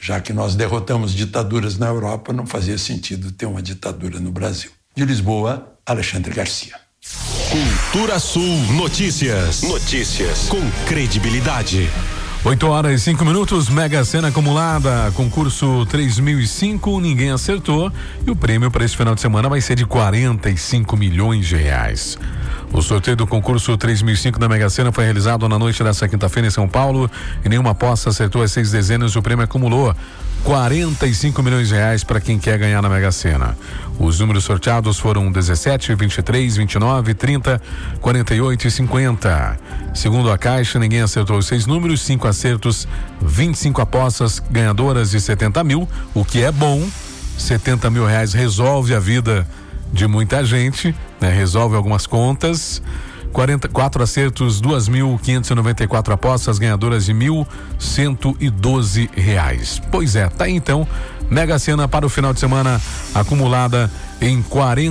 Já que nós derrotamos ditaduras na Europa, não fazia sentido ter uma ditadura no Brasil. De Lisboa, Alexandre Garcia. Cultura Sul Notícias. Notícias com credibilidade. 8h05, Mega Sena acumulada, concurso 3005, ninguém acertou e o prêmio para esse final de semana vai ser de 45 milhões de reais. O sorteio do concurso 3005 da Mega Sena foi realizado na noite dessa quinta-feira em São Paulo e nenhuma aposta acertou as 6 dezenas. O prêmio acumulou 45 milhões de reais para quem quer ganhar na Mega Sena. Os números sorteados foram 17, 23, 29, 30, 48 e 50. Segundo a Caixa, ninguém acertou os 6 números, 5 acertos, 25 apostas ganhadoras de 70 mil, o que é bom. 70 mil reais resolve a vida de muita gente, né? Resolve algumas contas. 44 acertos, 2.594 apostas ganhadoras de R$1.112. Pois é, tá aí então, Mega Sena para o final de semana acumulada em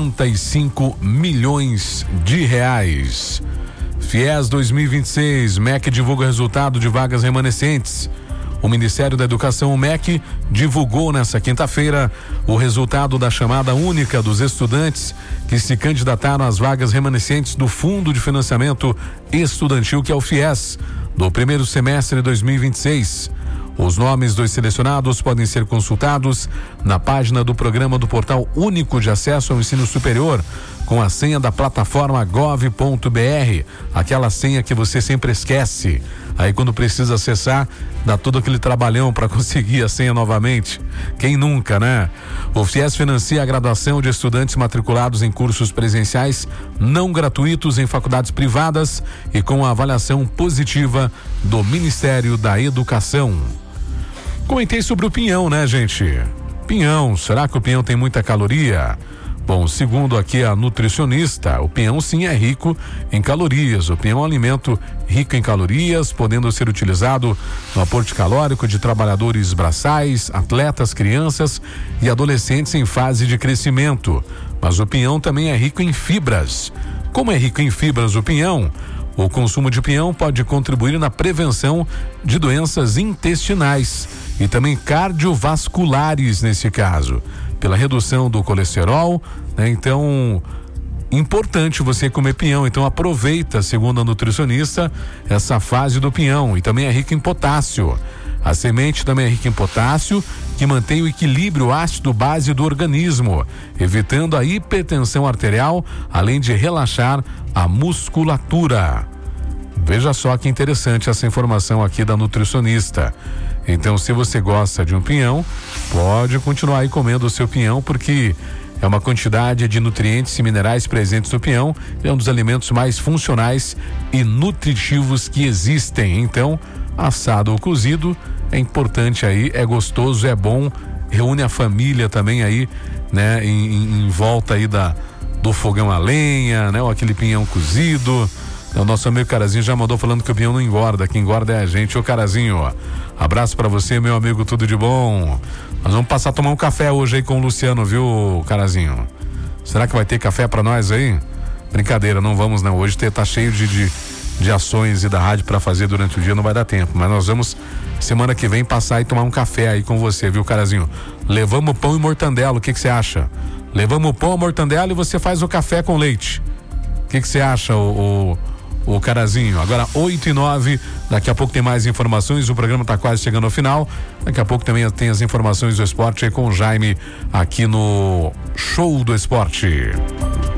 45 milhões de reais. FIES 2026, MEC divulga resultado de vagas remanescentes. O Ministério da Educação, o MEC, divulgou nesta quinta-feira o resultado da chamada única dos estudantes que se candidataram às vagas remanescentes do Fundo de Financiamento Estudantil, que é o FIES, do primeiro semestre de 2026. Os nomes dos selecionados podem ser consultados na página do programa do Portal Único de Acesso ao Ensino Superior, com a senha da plataforma gov.br, aquela senha que você sempre esquece. Aí quando precisa acessar, dá todo aquele trabalhão para conseguir a senha novamente. Quem nunca, né? O FIES financia a graduação de estudantes matriculados em cursos presenciais não gratuitos em faculdades privadas e com a avaliação positiva do Ministério da Educação. Comentei sobre o pinhão, né, gente? Pinhão, será que o pinhão tem muita caloria? Bom, segundo aqui a nutricionista, o pinhão sim é rico em calorias. O pinhão é um alimento rico em calorias, podendo ser utilizado no aporte calórico de trabalhadores braçais, atletas, crianças e adolescentes em fase de crescimento. Mas o pinhão também é rico em fibras. Como é rico em fibras o pinhão? O consumo de pinhão pode contribuir na prevenção de doenças intestinais e também cardiovasculares nesse caso, pela redução do colesterol, né? Então, importante você comer pinhão. Então aproveita, segundo a nutricionista, essa fase do pinhão. E também é rico em potássio. A semente também é rica em potássio, que mantém o equilíbrio ácido-base do organismo, evitando a hipertensão arterial, além de relaxar a musculatura. Veja só que interessante essa informação aqui da nutricionista. Então, se você gosta de um pinhão, pode continuar aí comendo o seu pinhão, porque é uma quantidade de nutrientes e minerais presentes no pinhão. É um dos alimentos mais funcionais e nutritivos que existem. Então, assado ou cozido é importante aí, é gostoso, é bom, reúne a família também aí, né? Em volta aí do fogão a lenha, né? Ou aquele pinhão cozido. O nosso amigo Carazinho já mandou falando que o pinhão não engorda, quem engorda é a gente. Ô Carazinho, ó, abraço pra você, meu amigo, tudo de bom. Nós vamos passar a tomar um café hoje aí com o Luciano, viu, Carazinho? Será que vai ter café pra nós aí? Brincadeira, não vamos não, hoje tá cheio de ações e da rádio pra fazer durante o dia, não vai dar tempo, mas nós vamos semana que vem passar e tomar um café aí com você, viu, Carazinho? Levamos pão e mortandela, o que você acha? Levamos pão, mortandela e você faz o café com leite. O que você acha, o Carazinho? Agora 8h09, daqui a pouco tem mais informações, o programa tá quase chegando ao final, daqui a pouco também tem as informações do esporte aí com o Jaime aqui no Show do Esporte.